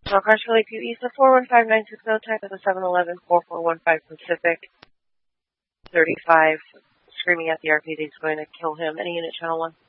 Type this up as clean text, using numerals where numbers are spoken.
So cars for Lakeview East, the 415960, type of the 711-4415 Pacific 35, screaming at the RPD is going to kill him. Any unit channel 1?